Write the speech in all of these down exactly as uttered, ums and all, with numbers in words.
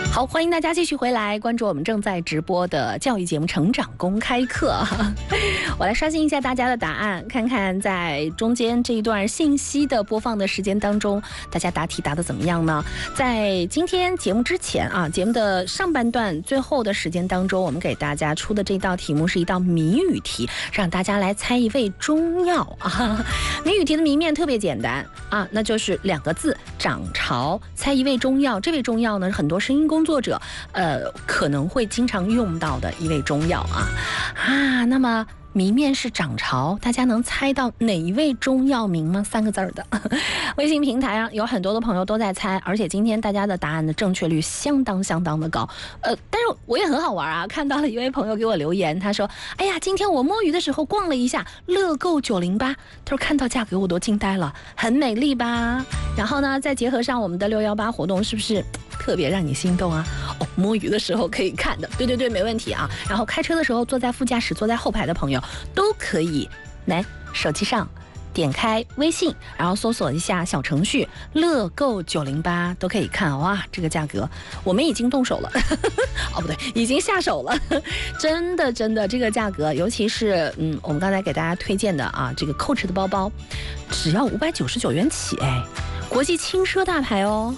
好，欢迎大家继续回来关注我们正在直播的教育节目《成长公开课》。我来刷新一下大家的答案，看看在中间这一段信息的播放的时间当中，大家答题答得怎么样呢？在今天节目之前啊，节目的上半段最后的时间当中，我们给大家出的这道题目是一道谜语题，让大家来猜一味中药啊。谜语题的谜面特别简单啊，那就是两个字：涨潮。猜一味中药，这味中药呢，很多声音工作者呃可能会经常用到的一味中药啊啊。那么谜面是涨潮，大家能猜到哪一味中药名吗？三个字儿的。微信平台上有很多的朋友都在猜，而且今天大家的答案的正确率相当相当的高。呃，但是我也很好玩啊，看到了一位朋友给我留言，他说：“哎呀，今天我摸鱼的时候逛了一下乐购九零八，他说看到价格我都惊呆了，很美丽吧？然后呢，再结合上我们的六一八活动，是不是特别让你心动啊？哦，摸鱼的时候可以看的，对对对，没问题啊。然后开车的时候，坐在副驾驶、坐在后排的朋友都可以来手机上点开微信，然后搜索一下小程序乐购九零八，都可以看。哇，这个价格我们已经动手了哦不对，已经下手了。真的真的，这个价格，尤其是嗯，我们刚才给大家推荐的啊，这个 Coach 的包包只要五百九十九元起，哎，国际轻奢大牌哦。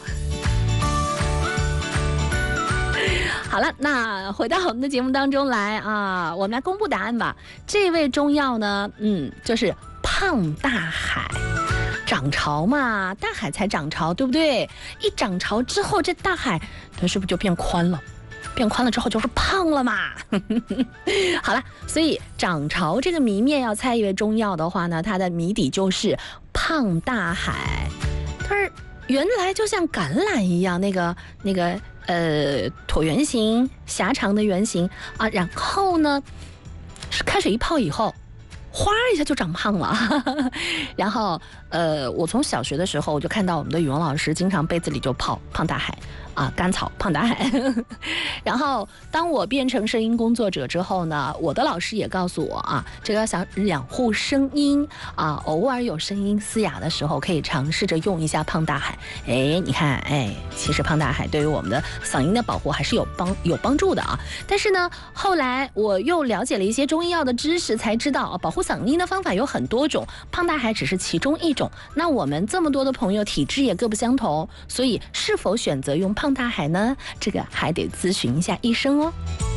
好了，那回到我们的节目当中来啊，我们来公布答案吧。这味中药呢，嗯，就是胖大海。涨潮嘛，大海才涨潮，对不对？一涨潮之后，这大海它是不是就变宽了？变宽了之后就是胖了嘛。好了，所以涨潮这个谜面要猜一味中药的话呢，它的谜底就是胖大海。它是原来就像橄榄一样，那个那个。呃，椭圆形、狭长的圆形啊，然后呢，开水一泡以后，哗一下就长胖了。然后，呃，我从小学的时候我就看到我们的语文老师经常杯子里就泡胖大海啊，甘草胖大海。然后，当我变成声音工作者之后呢，我的老师也告诉我啊，这个要想养护声音啊，偶尔有声音嘶哑的时候，可以尝试着用一下胖大海。哎，你看，哎，其实胖大海对于我们的嗓音的保护还是有帮有帮助的啊。但是呢，后来我又了解了一些中医药的知识，才知道啊，保护嗓音的方法有很多种，胖大海只是其中一种。那我们这么多的朋友体质也各不相同，所以是否选择用胖大海呢？这个还得咨询一下医生哦。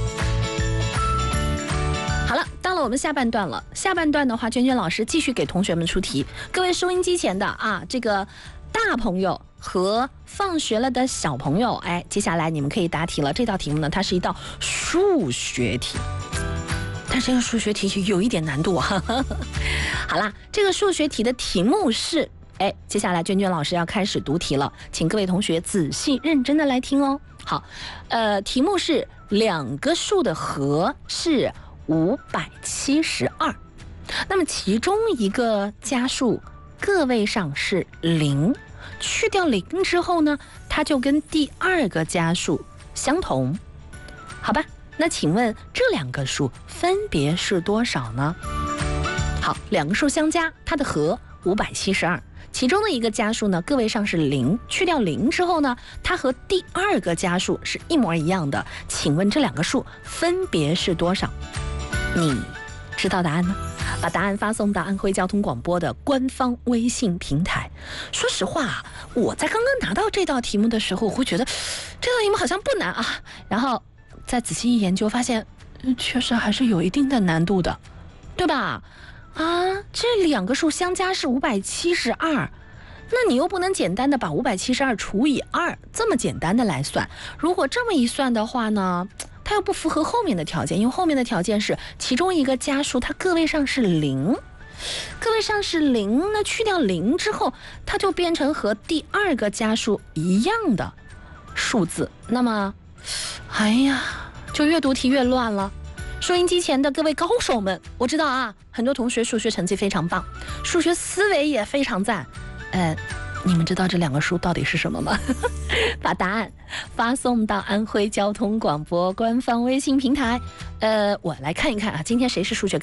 好了，到了我们下半段了。下半段的话，娟娟老师继续给同学们出题。各位收音机前的啊，这个大朋友和放学了的小朋友，哎，接下来你们可以答题了。这道题目呢，它是一道数学题。但是这个数学题有一点难度啊。好啦，这个数学题的题目是，哎，接下来娟娟老师要开始读题了，请各位同学仔细认真的来听哦。好，呃，题目是两个数的和是五百七十二，那么其中一个加数个位上是零，去掉零之后呢，它就跟第二个加数相同，好吧？那请问这两个数分别是多少呢？好，两个数相加，它的和五百七十二，其中的一个加数呢，个位上是零，去掉零之后呢，它和第二个加数是一模一样的。请问这两个数分别是多少？你知道答案吗？把答案发送到安徽交通广播的官方微信平台。说实话，我在刚刚拿到这道题目的时候，我会觉得这道题目好像不难啊，然后再仔细一研究，发现确实还是有一定的难度的，对吧？啊，这两个数相加是五百七十二，那你又不能简单的把五百七十二除以二这么简单的来算。如果这么一算的话呢，它又不符合后面的条件，因为后面的条件是其中一个加数它个位上是零，个位上是零，那去掉零之后，它就变成和第二个加数一样的数字。那么，哎呀，就越读题越乱了。收音机前的各位高手们，我知道啊，很多同学数学成绩非常棒，数学思维也非常赞。呃，你们知道这两个数到底是什么吗？把答案发送到安徽交通广播官方微信平台。呃，我来看一看啊，今天谁是数学